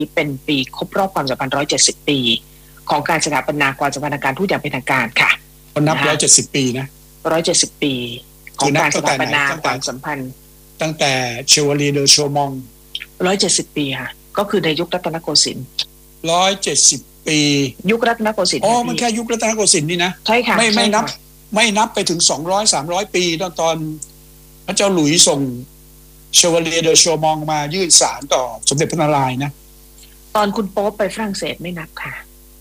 เป็นปีครบรอบความสัมพันธ์170 ปีของการสถาปนาความสัมพันธ์ทางการทูตอย่างเป็นทางการค่ะเขานับ170 ปีนะ 170 ปีของการสถาปนาความสัมพันธ์ตั้งแต่เชวาลีเดอโชมอง 170 ปีค่ะก็คือในยุครัตนโกสินทร์ 170 ปียุครัตนโกสินทร์มันแค่ยุครัตนโกสินทร์นี่นะใช่ค่ะไม่นับไปถึง200-300 ปีตอนพระเจ้าหลุยส์ส่งเชวาลีเดอโชมองมายื่นศาลต่อสมเด็จพระนารายณ์นะตอนคุณโป๊ปไปฝรั่งเศสไม่นับค่ะ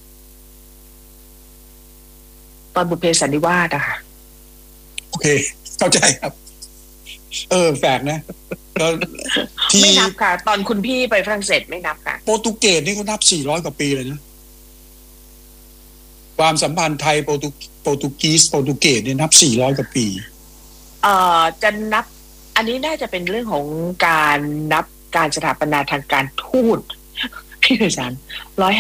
ตอนบุพเพสันนิวาสอะค่ะโอเคเข้าใจครับแปลกนะไม่นับค่ะตอนคุณพี่ไปฝรั่งเศสไม่นับค่ะโปรตุเกสนี่เขานับ400 กว่าปีเลยนะความสัมพันธ์ไทยโปรตุเกสเนี่ยนับ400 กว่าปีจะนับอันนี้น่าจะเป็นเรื่องของการนับการสถาปนาทางการทูตพี่อาจารย์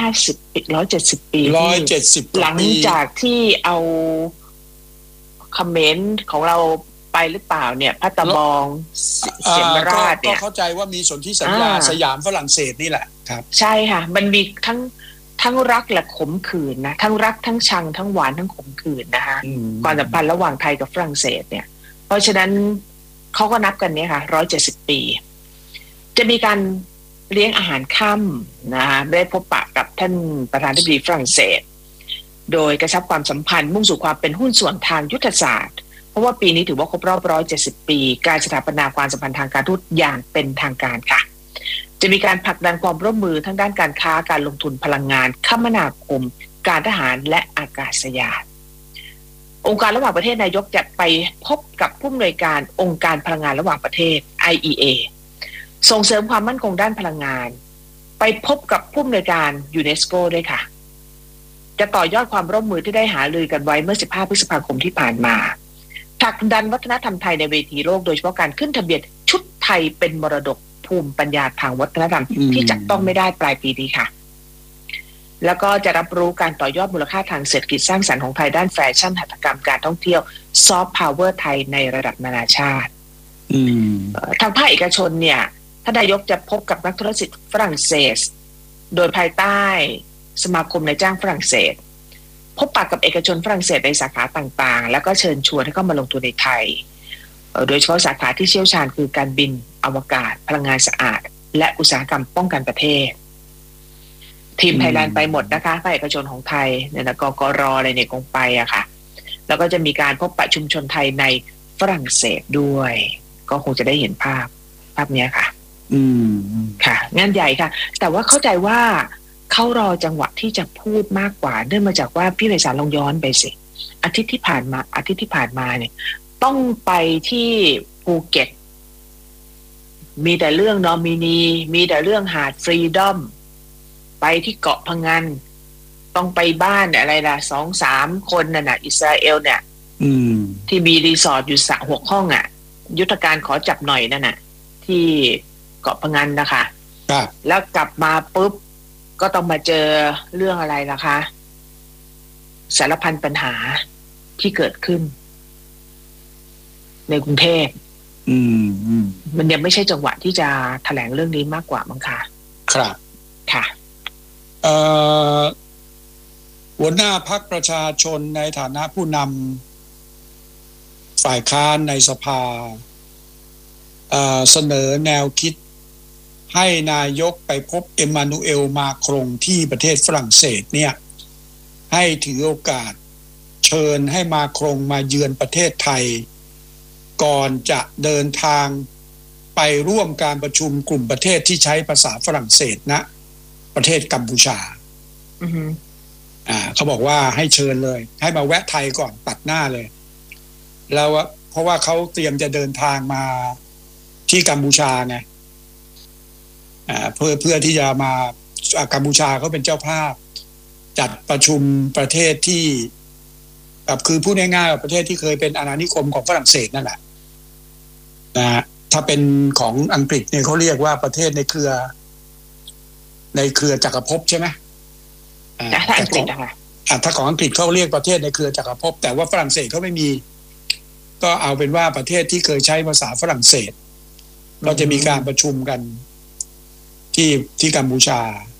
170 ปีหลังจากที่เอาคอมเมนต์ของเราไปหรือเปล่าเนี่ยพัตตบองเสียมราชเนี่ยก็เข้าใจว่ามีสนธิสัญญาสยามฝรั่งเศสนี่แหละครับใช่ค่ะมันมีทั้งรักและขมขื่นนะทั้งรักทั้งชังทั้งหวานทั้งขมขื่นนะคะความสัมพันธ์ระหว่างไทยกับฝรั่งเศสเนี่ยเพราะฉะนั้นเขาก็นับกันเนี่ยค่ะ170 ปีจะมีการเลี้ยงอาหารค่ำนะคะได้พบปะกับท่านประธานาธิบดีฝรั่งเศสโดยกระชับความสัมพันธ์มุ่งสู่ความเป็นหุ้นส่วนทางยุทธศาสตร์เพราะว่าปีนี้ถือว่าครบรอบ170 ปีการสถาปนาความสัมพันธ์ทางการทูตอย่างเป็นทางการค่ะจะมีการผลักดันความร่วมมือทั้งด้านการค้าการลงทุนพลังงานคมนาคมการทหารและอากาศยานองค์การระหว่างประเทศนายกจะไปพบกับผู้อำนวยการองค์การพลังงานระหว่างประเทศ IEA ส่งเสริมความมั่นคงด้านพลังงานไปพบกับผู้อำนวยการยูเนสโกด้วยค่ะจะต่อยอดความร่วมมือที่ได้หารือกันไว้เมื่อ15 พฤษภาคมที่ผ่านมาผลักดันวัฒนธรรมไทยในเวทีโลกโดยเฉพาะการขึ้นทะเบียนชุดไทยเป็นมรดกภูมิปัญญาทางวัฒนธรรมที่จับต้องไม่ได้ปลายปีนี้ค่ะแล้วก็จะรับรู้การต่อยอดมูลค่าทางเศรษฐกิจสร้างสรรค์ของไทยด้านแฟชั่นหัตถกรรมการท่องเที่ยวซอฟต์พาวเวอร์ไทยในระดับนานาชาติทางภาคเอกชนเนี่ยท่านนายกจะพบกับนักธุรกิจฝรั่งเศสโดยภายใต้สมาคมนายจ้างฝรั่งเศสพบปะกับเอกชนฝรั่งเศสในสาขาต่างๆแล้วก็เชิญชวนให้เข้ามาลงทุนในไทยโดยเฉพาะสาขาที่เชี่ยวชาญคือการบินอวกาศพลังงานสะอาดและอุตสาหกรรมป้องกันประเทศทีมไทยแลนด์ไปหมดนะคะภาคเอกชนของไทยเนี่ยนะกรอะไรเนี่ยคงไปอะค่ะแล้วก็จะมีการพบปะชุมชนไทยในฝรั่งเศสด้วยก็คงจะได้เห็นภาพนี้ค่ะค่ะงานใหญ่ค่ะแต่ว่าเข้าใจว่าเขารอจังหวะที่จะพูดมากกว่าเนื่องมาจากว่าพี่ไพศาลลองย้อนไปสิอาทิตย์ที่ผ่านมาเนี่ยต้องไปที่ภูเก็ตมีแต่เรื่องนอมินีมีแต่เรื่องหาดฟรีดอมไปที่เกาะพะงันต้องไปบ้านอะไรล่ะ 2-3 คนน่ะอิสราเอลเนี่ยที่มีรีสอร์ทอยู่6 ห้องอ่ะยุทธการขอจับหน่อยนั่นน่ะที่เกาะพะงันนะคะแล้วกลับมาปุ๊บก็ต้องมาเจอเรื่องอะไรล่ะคะสารพันปัญหาที่เกิดขึ้นในกรุงเทพมันยังไม่ใช่จังหวะที่จะแถลงเรื่องนี้มากกว่ามั้งคะครับค่ะหัวหน้าพรรคประชาชนในฐานะผู้นำฝ่ายค้านในสภาเสนอแนวคิดให้นายกไปพบเอ็มมานูเอลมาครงที่ประเทศฝรั่งเศสเนี่ยให้ถือโอกาสเชิญให้มาครงมาเยือนประเทศไทยก่อนจะเดินทางไปร่วมการประชุมกลุ่มประเทศที่ใช้ภาษาฝรั่งเศสนะประเทศกัมพูชาเขาบอกว่าให้เชิญเลยให้มาแวะไทยก่อนตัดหน้าเลยแล้วเพราะว่าเขาเตรียมจะเดินทางมาที่กัมพูชาไงเพื่อที่จะมากัมพูชาเขาเป็นเจ้าภาพจัดประชุมประเทศที่คือพูดง่ายๆประเทศที่เคยเป็นอาณานิคมของฝรั่งเศสนั่นแหละนะถ้าเป็นของอังกฤษเนี่ยเขาเรียกว่าประเทศในเครือจักรภพใช่ไหมถ้าอังกฤษนะคะถ้าของอังกฤษเขาเรียกประเทศในเครือจักรภพแต่ว่าฝรั่งเศสเขาไม่มีก็เอาเป็นว่าประเทศที่เคยใช้ภาษาฝรั่งเศสก็จะมีการประชุมกันทที่กัมพูชา